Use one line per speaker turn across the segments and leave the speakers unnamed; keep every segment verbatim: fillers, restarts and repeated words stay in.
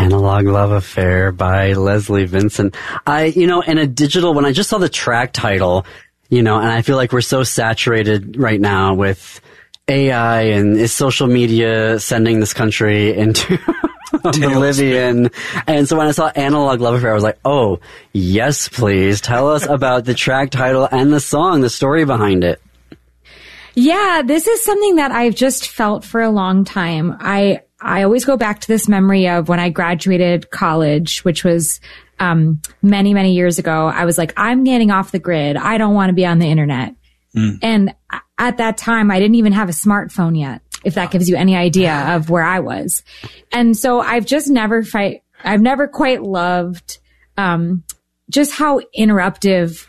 Analog Love Affair by Leslie Vincent. I, you know, in a digital, when I just saw the track title, you know, and I feel like we're so saturated right now with A I and is social media sending this country into oblivion. And so when I saw Analog Love Affair, I was like, oh, yes, please. Tell us about the track title and the song, the story behind it.
Yeah, this is something that I've just felt for a long time. I I always go back to this memory of when I graduated college, which was um many, many years ago. I was like, I'm getting off the grid. I don't want to be on the internet. Mm. And at that time, I didn't even have a smartphone yet, if that gives you any idea of where I was. And so I've just never fight, I've never quite loved um just how interruptive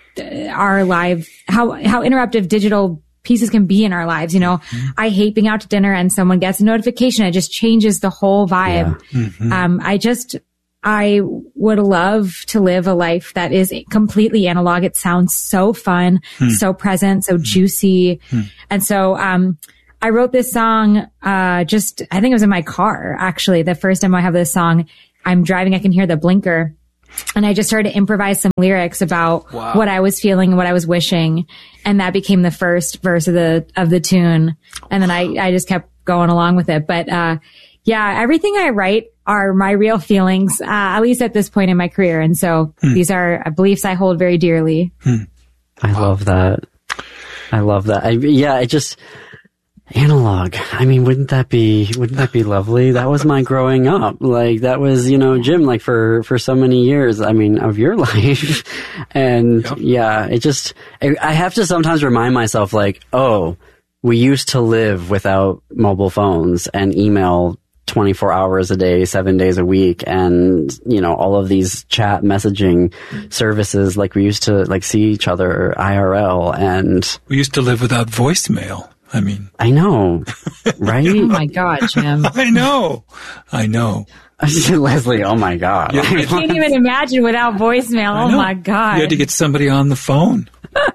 our lives, how how interruptive digital pieces can be in our lives. You know, mm-hmm. I hate being out to dinner and someone gets a notification. It just changes the whole vibe. Yeah. Mm-hmm. Um, I just, I would love to live a life that is completely analog. It sounds so fun, mm. so present, so mm. juicy. Mm. And so, um, I wrote this song, uh, just, I think it was in my car, actually. The first time I have this song, I'm driving, I can hear the blinker. And I just started to improvise some lyrics about wow. what I was feeling and what I was wishing. And that became the first verse of the, of the tune. And then I, I just kept going along with it. But, uh, yeah, everything I write are my real feelings, uh, at least at this point in my career. And so hmm. these are beliefs I hold very dearly.
Hmm. I love that. I love that. I, yeah, it just, analog. I mean, wouldn't that be, wouldn't that be lovely? That was my growing up. Like, that was, you know, Jim, like for, for so many years, I mean, of your life. And yep. yeah, it just, I have to sometimes remind myself like, oh, we used to live without mobile phones and email twenty-four hours a day, seven days a week. And, you know, all of these chat messaging services, like we used to like see each other I R L, and
we used to live without voicemail. I mean,
I know, right?
Oh my God, Jim.
I know. I know.
Leslie, oh my God.
Yeah, I can't even imagine without voicemail. Oh my God.
You had to get somebody on the phone.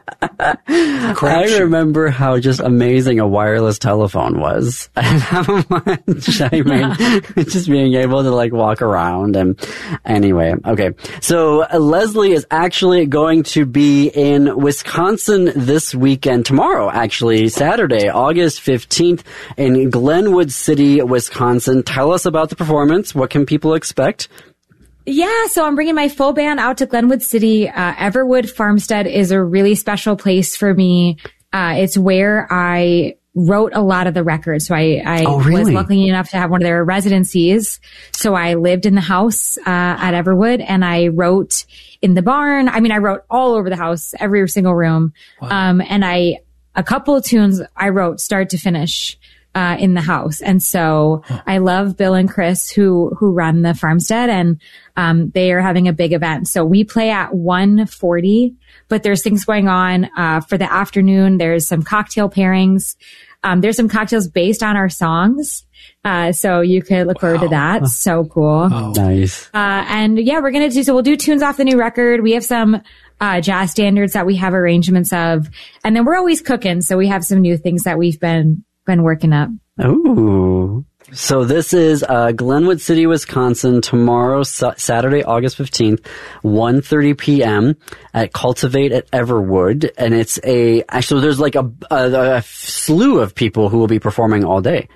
I remember how just amazing a wireless telephone was. And how much I mean, just being able to like walk around. And anyway, okay. So uh, Leslie is actually going to be in Wisconsin this weekend, tomorrow, actually, Saturday, August fifteenth in Glenwood City, Wisconsin. Tell us about the performance. What can people expect?
Yeah, so I'm bringing my full band out to Glenwood City. Uh, Everwood Farmstead is a really special place for me. Uh, it's where I wrote a lot of the records. So I, I
oh, really?
was lucky enough to have one of their residencies. So I lived in the house, uh, at Everwood, and I wrote in the barn. I mean, I wrote all over the house, every single room. Wow. Um, and I, a couple of tunes I wrote start to finish. Uh, in the house. And so huh. I love Bill and Chris who, who run the farmstead, and, um, they are having a big event. So we play at one forty, but there's things going on, uh, for the afternoon. There's some cocktail pairings. Um, there's some cocktails based on our songs. Uh, so you could look wow. forward to that. So cool.
Oh. Nice.
Uh, and yeah, we're going to do, so we'll do tunes off the new record. We have some, uh, jazz standards that we have arrangements of, and then we're always cooking. So we have some new things that we've been been working up.
Ooh. So this is uh Glenwood City, Wisconsin, tomorrow, sa- Saturday, August fifteenth, one thirty p.m. at Cultivate at Everwood. And it's a, actually there's like a, a, a slew of people who will be performing all day.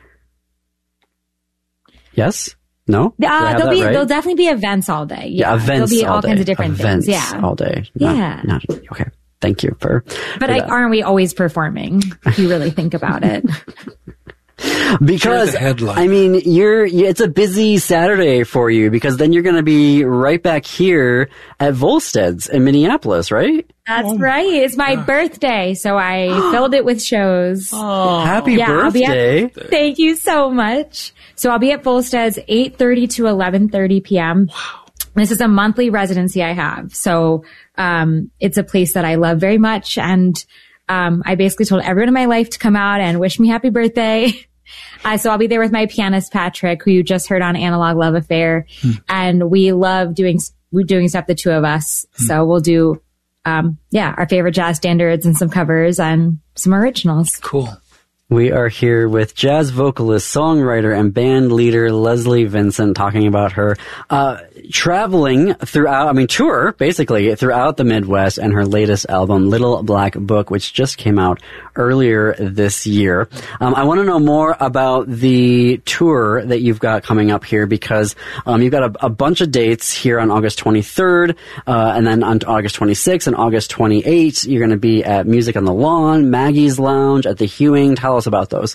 Yes? No?
Uh, there'll be, right? There'll definitely be events all day. Yeah.
yeah events
There'll be all
all
kinds of different
events
things. Yeah.
all day.
Not,
yeah. Not, okay. Thank you for,
but
for
I, aren't we always performing? If you really think about it.
Because, I mean, you're, it's a busy Saturday for you, because then you're going to be right back here at Volstead's in Minneapolis, right?
That's oh, right. It's my gosh. birthday, so I filled it with shows.
Oh, happy yeah, birthday.
At, thank you so much. So I'll be at Volstead's eight thirty to eleven thirty p.m. Wow. This is a monthly residency I have. So, um, it's a place that I love very much. And, um, I basically told everyone in my life to come out and wish me happy birthday. Uh, so I'll be there with my pianist, Patrick, who you just heard on Analog Love Affair. Hmm. And we love doing, we're doing stuff, the two of us. Hmm. So we'll do, um, yeah, our favorite jazz standards and some covers and some originals.
Cool.
We are here with jazz vocalist, songwriter, and band leader Leslie Vincent talking about her uh, traveling throughout, I mean, tour, basically, throughout the Midwest and her latest album, Little Black Book, which just came out earlier this year. Um, I want to know more about the tour that you've got coming up here because um, you've got a, a bunch of dates here on August twenty-third, uh, and then on August twenty-sixth and August twenty-eighth. You're going to be at Music on the Lawn, Maggie's Lounge, at the Hewing. Tell us about those.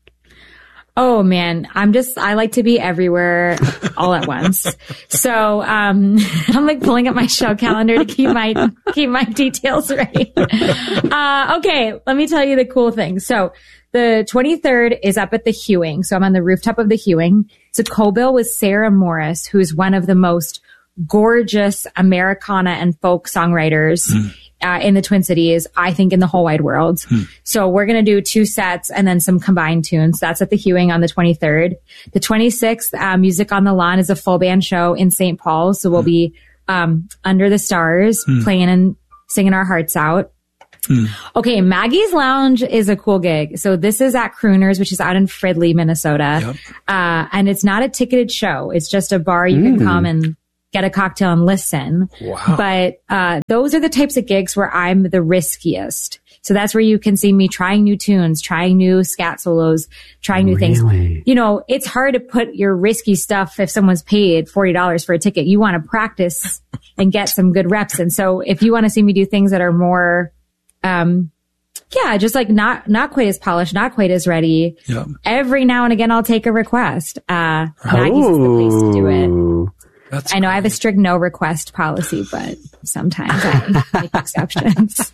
Oh man, I'm just, I like to be everywhere all at once. So, um, I'm like pulling up my show calendar to keep my, keep my details right. Uh, okay. Let me tell you the cool thing. So the twenty-third is up at the Hewing. So I'm on the rooftop of the Hewing. It's a co-bill with Sarah Morris, who's one of the most gorgeous Americana and folk songwriters mm. uh, in the Twin Cities, I think in the whole wide world. Mm. So we're going to do two sets and then some combined tunes. That's at the Hewing on the twenty-third. The twenty-sixth, uh, Music on the Lawn is a full band show in Saint Paul. So we'll mm. be um, under the stars, mm. playing and singing our hearts out. Mm. Okay, Maggie's Lounge is a cool gig. So this is at Crooners, which is out in Fridley, Minnesota. Yep. Uh, and it's not a ticketed show. It's just a bar you mm. can come and get a cocktail and listen.
Wow.
But uh, those are the types of gigs where I'm the riskiest. So that's where you can see me trying new tunes, trying new scat solos, trying new
really?
things. You know, it's hard to put your risky stuff if someone's paid forty dollars for a ticket. You want to practice and get some good reps. And so if you want to see me do things that are more, um, yeah, just like not, not quite as polished, not quite as ready.
Yep.
Every now and again, I'll take a request. Uh, Maggie's is the place to do it.
That's
I know
great.
I have a strict no request policy, but sometimes I make exceptions.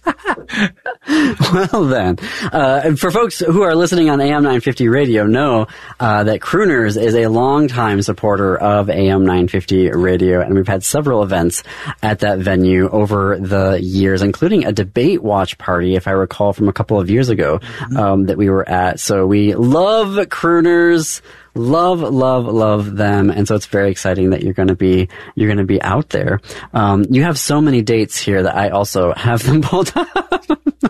Well then, uh, for folks who are listening on A M nine fifty radio, know uh, that Crooners is a longtime supporter of A M nine fifty radio, and we've had several events at that venue over the years, including a debate watch party, if I recall, from a couple of years ago, mm-hmm. um, that we were at. So we love Crooners. Love, love, love them. And so it's very exciting that you're going to be, you're going to be out there. Um, you have so many dates here that I also have them pulled up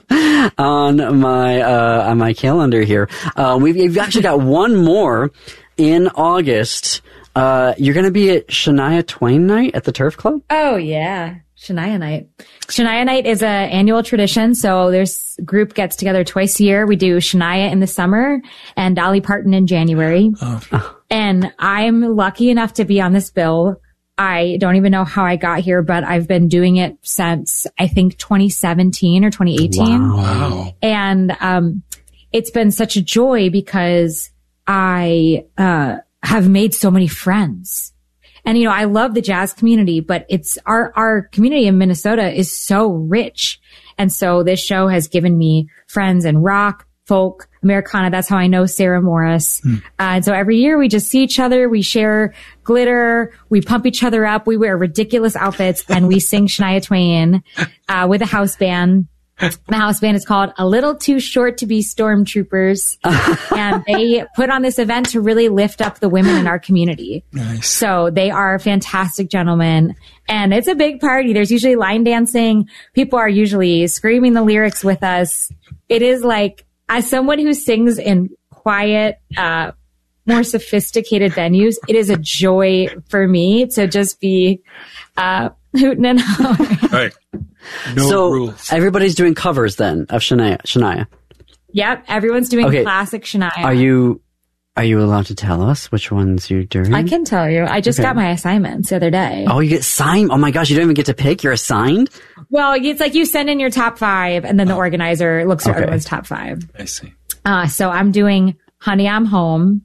on my, uh, on my calendar here. Uh, we've, we've actually got one more in August. Uh, you're going to be at Shania Twain night at the Turf Club?
Oh, yeah. Shania Night. Shania Night is an annual tradition. So there's group gets together twice a year. We do Shania in the summer and Dolly Parton in January. Oh. And I'm lucky enough to be on this bill. I don't even know how I got here, but I've been doing it since I think twenty seventeen or twenty eighteen.
Wow.
And um, it's been such a joy because I uh, have made so many friends. And, you know, I love the jazz community, but it's our, our community in Minnesota is so rich. And so this show has given me friends in rock, folk, Americana. That's how I know Sarah Morris. Mm. Uh, and so every year we just see each other. We share glitter. We pump each other up. We wear ridiculous outfits and we sing Shania Twain, uh, with a house band. The house band is called A Little Too Short to Be Stormtroopers. And they put on this event to really lift up the women in our community.
Nice.
So they are fantastic gentlemen. And it's a big party. There's usually line dancing. People are usually screaming the lyrics with us. It is like, as someone who sings in quiet, uh, more sophisticated venues, it is a joy for me to just be, uh, hooting and hollering.
Right. No
so
rules.
Everybody's doing covers then of Shania. Shania.
Yep, everyone's doing
okay.
classic Shania.
Are you are you allowed to tell us which ones you're doing?
I can tell you. I just
okay.
got my assignments the other day.
Oh, you get signed? Oh my gosh, you don't even get to pick. You're assigned?
Well, it's like you send in your top five, and then the oh. organizer looks at okay. everyone's top five.
I see.
Uh, so I'm doing Honey, I'm Home.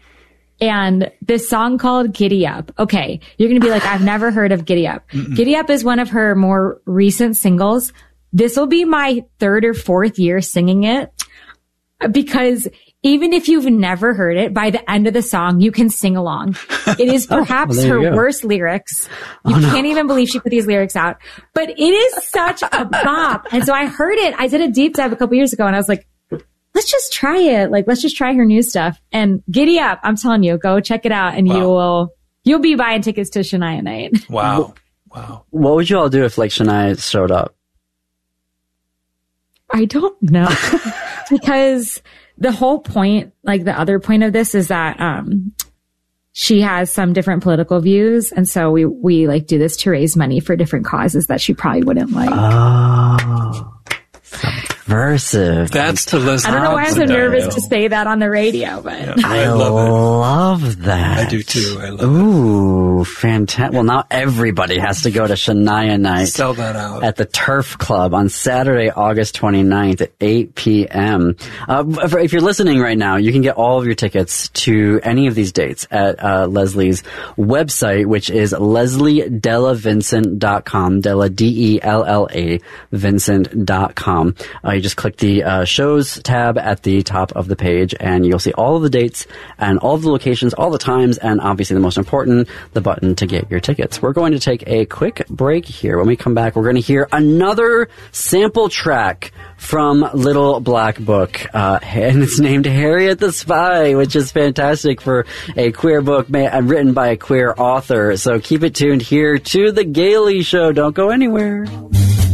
And this song called Giddy Up. Okay. You're going to be like, I've never heard of Giddy Up. Mm-mm. Giddy Up is one of her more recent singles. This will be my third or fourth year singing it because even if you've never heard it, by the end of the song, you can sing along. It is perhaps
oh, well,
her worst lyrics. You oh, can't no. even believe she put these lyrics out, but it is such a bop. And so I heard it. I did a deep dive a couple years ago and I was like, let's just try it. Like, let's just try her new stuff. And Giddy Up, I'm telling you, go check it out and wow. you will, you'll be buying tickets to Shania Night.
Wow. Wow.
What would you all do if like Shania showed up?
I don't know. Because the whole point, like the other point of this is that, um, she has some different political views. And so we, we like do this to raise money for different causes that she probably wouldn't like.
Oh. Subversive.
That's to Leslie.
I don't know why I'm so nervous to say that on the radio, but
Yeah,
I,
I love it.
love that.
I do too. I love
Ooh, fantastic. Well, now everybody has to go to Shania
it.
Night
Sell that out.
at the Turf Club on Saturday, August twenty-ninth at eight p.m. Uh, if if you're listening right now, you can get all of your tickets to any of these dates at uh, Leslie's website, which is leslie della vincent dot com, Della, D E L L A, Vincent dot com. Uh, you just click the uh, shows tab at the top of the page, and you'll see all of the dates and all of the locations, all the times, and obviously the most important, the button to get your tickets. We're going to take a quick break here. When we come back, we're going to hear another sample track from Little Black Book, uh, and it's named Harriet the Spy, which is fantastic for a queer book ma- written by a queer author. So keep it tuned here to The Gaily Show. Don't go anywhere.